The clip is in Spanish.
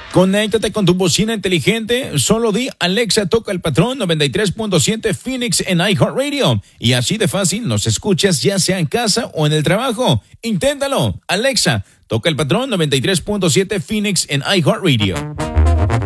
Conéctate con tu bocina inteligente. Solo di Alexa, toca el patrón 93.7 Phoenix en iHeartRadio. Y así de fácil nos escuchas ya sea en casa o en el trabajo. Inténtalo. Alexa, toca el patrón 93.7 Phoenix en iHeartRadio.